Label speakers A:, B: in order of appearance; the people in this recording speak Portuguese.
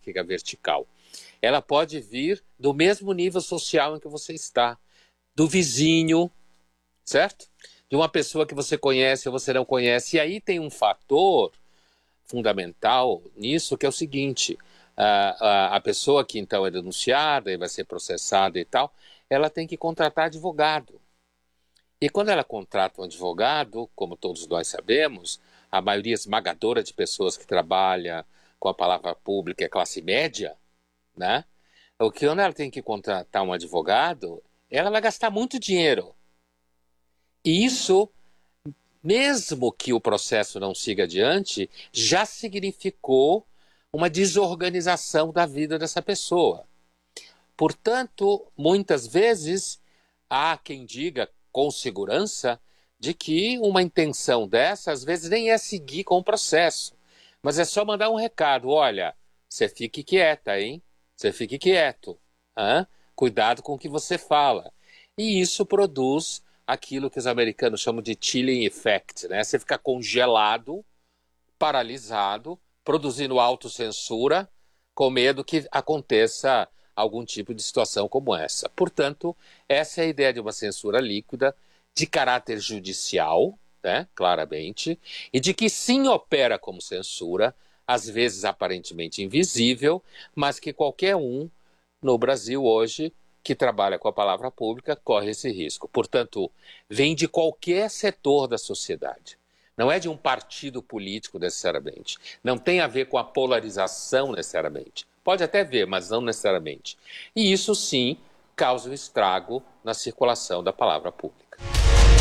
A: hierárquica vertical. Ela pode vir do mesmo nível social em que você está, do vizinho, certo? De uma pessoa que você conhece ou você não conhece. E aí tem um fator fundamental nisso, que é o seguinte: a pessoa que então é denunciada e vai ser processada e tal, ela tem que contratar advogado. E quando ela contrata um advogado, como todos nós sabemos, a maioria esmagadora de pessoas que trabalha com a palavra pública é classe média, né? O que quando ela tem que contratar um advogado, ela vai gastar muito dinheiro. E isso, mesmo que o processo não siga adiante, já significou uma desorganização da vida dessa pessoa. Portanto, muitas vezes, há quem diga com segurança de que uma intenção dessa, às vezes, nem é seguir com o processo, mas é só mandar um recado: olha, você fique quieta, hein? Você fique quieto. Cuidado com o que você fala. E isso produz aquilo que os americanos chamam de chilling effect, né? Você fica congelado, paralisado, produzindo autocensura, com medo que aconteça algum tipo de situação como essa. Portanto, essa é a ideia de uma censura líquida, de caráter judicial, né, claramente, e de que sim opera como censura, às vezes aparentemente invisível, mas que qualquer um no Brasil hoje que trabalha com a palavra pública corre esse risco. Portanto, vem de qualquer setor da sociedade. Não é de um partido político necessariamente. Não tem a ver com a polarização necessariamente. Pode até ver, mas não necessariamente. E isso sim causa um estrago na circulação da palavra pública.